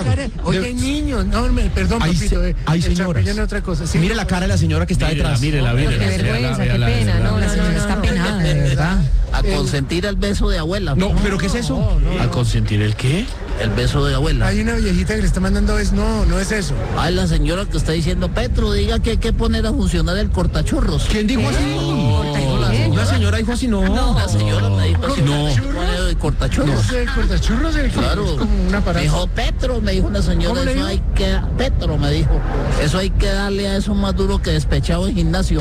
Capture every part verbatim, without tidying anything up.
Santiago. Oye, De- niños, no, me- perdón, Hay papito. se- eh, hay el señoras. champiñón es otra cosa. Sí, Mire la cara de la señora que está detrás. Mírela, mírela, Qué mírela. vergüenza, qué véala, pena. véala. No, La no, señora no, está no. penada, de verdad. A consentir el beso de abuela. No, pero ¿qué es eso? No, no. ¿A consentir el qué? El beso de abuela. Hay una viejita que le está mandando es no, no es eso. Ay, la señora que está diciendo, Petro, diga que hay que poner a funcionar el cortachurros. ¿Quién dijo así? La señora dijo así, no. La señora me dijo así, No. hay que poner el No cortachurros. sé, cortachurros es Claro. es como una Me parada. dijo Petro, me dijo una señora, ¿Cómo le eso dijo? hay que, Petro me dijo, eso hay que darle a eso más duro que despechado en gimnasio.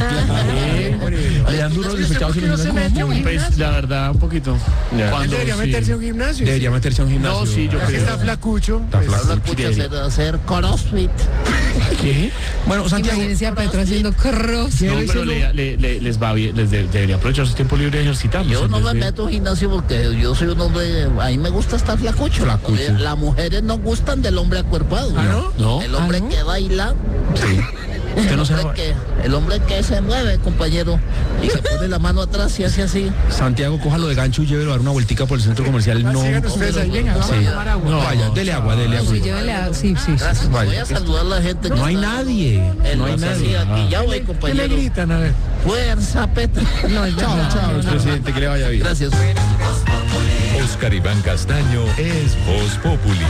Le dan duros despechados en ¿Por qué no se el mete a un Pues gimnasio? la verdad, un poquito. Ya. Cuando Debería sí. meterse a un gimnasio. Debería meterse a un gimnasio. No, sí, yo Ya que creo. está flacucho. Está pues, flaco. Habla pucha, hacer, hacer crossfit. ¿Qué? Bueno, Santiago, Imagínense a Petro haciendo cross. No, pero le- le- le- les va bien, les de- debería aprovechar su tiempo libre y ejercitarlos. Yo no en me vez de- meto a un gimnasio porque yo soy un hombre, a mí me gusta estar flacucho. Flacucho. Oye, las mujeres no gustan del hombre acuerpado. ¿Ah, no? No. El hombre ¿Ah, no? que baila, sí. Usted no el, se hombre que, el hombre que se mueve, compañero, y que pone la mano atrás y hace así. Santiago, cójalo de gancho y llévelo a dar una vueltica por el centro comercial. No. Sigan ustedes ahí, venga, vamos Sí. a tomar agua. No, vaya, dele agua, dele agua. Sí, llévele a- sí, sí, sí. Gracias, Vaya. voy a saludar a la gente. que No hay está nadie. en No hay los nadie. así, aquí ya voy, ¿Qué le compañero. gritan? A ver. Fuerza, Petro. No, ya, Chao, no, chao, no, no. presidente, que le vaya bien. Gracias. Oscar Iván Castaño es Voz Populi.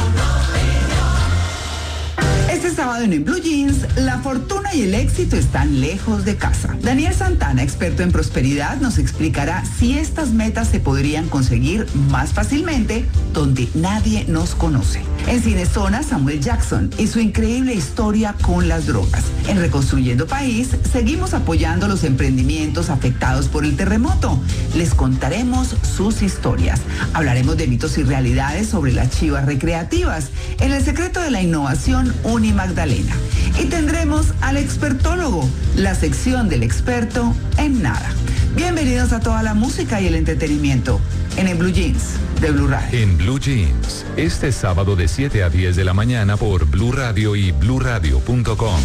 Este sábado en En Blue Jeans, la fortuna y el éxito están lejos de casa. Daniel Santana, experto en prosperidad, nos explicará si estas metas se podrían conseguir más fácilmente donde nadie nos conoce. En Cinezona, Samuel Jackson y su increíble historia con las drogas. En Reconstruyendo País, seguimos apoyando los emprendimientos afectados por el terremoto. Les contaremos sus historias. Hablaremos de mitos y realidades sobre las chivas recreativas. En El secreto de la innovación, Uni Magdalena. Y tendremos al expertólogo, la sección del experto en nada. Bienvenidos a toda la música y el entretenimiento en el Blue Jeans de Blue Radio. En Blue Jeans, este sábado de siete a diez de la mañana por Blue Radio y blue radio punto com.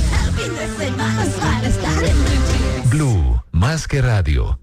Blue, más que radio.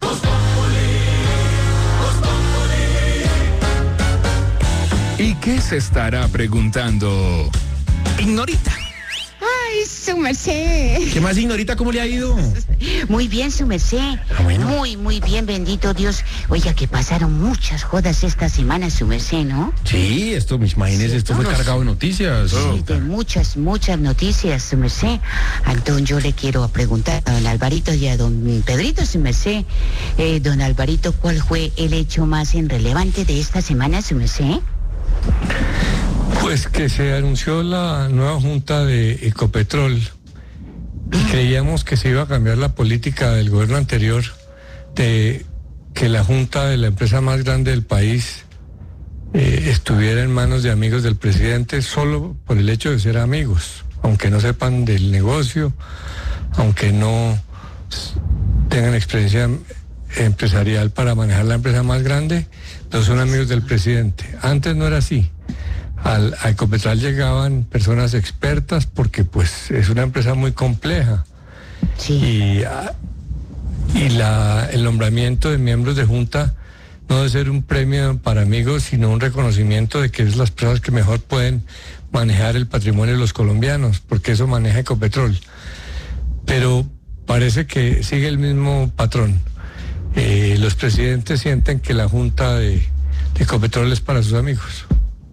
¿Y qué se estará preguntando Ignorita? Ay, su merced. ¿Qué más, Ignorita? ¿Cómo le ha ido? Muy bien, su merced. bueno. Muy, muy bien, bendito Dios. Oiga, que pasaron muchas jodas esta semana, su merced, ¿no? Sí, esto, imagínese, esto fue cargado de noticias. Sí, de muchas, muchas noticias, su merced. Entonces yo le quiero preguntar a don Alvarito y a don Pedrito, su merced. Eh, don Alvarito, ¿cuál fue el hecho más irrelevante de esta semana, su merced? Pues que se anunció la nueva junta de Ecopetrol y creíamos que se iba a cambiar la política del gobierno anterior de que la junta de la empresa más grande del país eh, estuviera en manos de amigos del presidente solo por el hecho de ser amigos, aunque no sepan del negocio, aunque no s- tengan experiencia empresarial para manejar la empresa más grande, no son amigos del presidente. Antes no era así. Al, a Ecopetrol llegaban personas expertas porque pues es una empresa muy compleja Sí. y, ah, y la, el nombramiento de miembros de junta no debe ser un premio para amigos, sino un reconocimiento de que es las personas que mejor pueden manejar el patrimonio de los colombianos, porque eso maneja Ecopetrol. Pero parece que sigue el mismo patrón. Eh, los presidentes sienten que la junta de, de Ecopetrol es para sus amigos.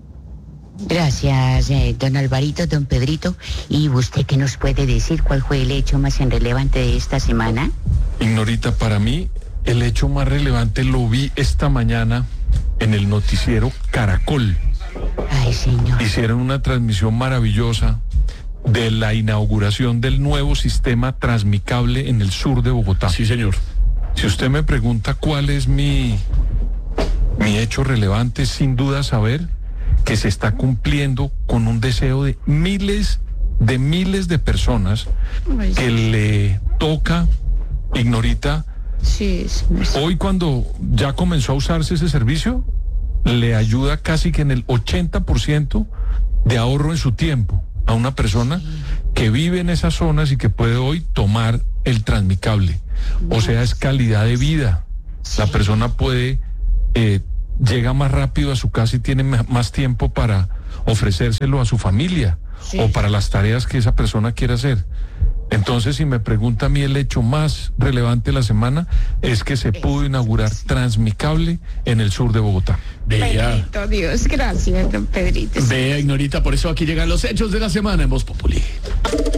Gracias, eh, don Alvarito, don Pedrito. ¿Y usted qué nos puede decir cuál fue el hecho más irrelevante de esta semana? Ignorita, para mí, el hecho más relevante lo vi esta mañana en el noticiero Caracol. Ay, señor. Hicieron una transmisión maravillosa de la inauguración del nuevo sistema Transmicable en el sur de Bogotá. Sí, señor. Si usted me pregunta cuál es mi, mi hecho relevante, sin duda saber que se está cumpliendo con un deseo de miles de miles de personas que le toca, Ignorita, Sí, sí, sí. hoy cuando ya comenzó a usarse ese servicio, le ayuda casi que en el ochenta por ciento de ahorro en su tiempo a una persona que vive en esas zonas y que puede hoy tomar el Transmicable. O sea, es calidad de vida. La persona puede, eh, llega más rápido a su casa y tiene ma- más tiempo para ofrecérselo a su familia Sí. o para las tareas que esa persona quiera hacer. Entonces, si me pregunta a mí, el hecho más relevante de la semana es que se pudo inaugurar Transmicable en el sur de Bogotá. Vea, Bendito Dios, gracias, don Pedrito. vea, Ignorita, por eso aquí llegan los hechos de la semana en Voz Populi.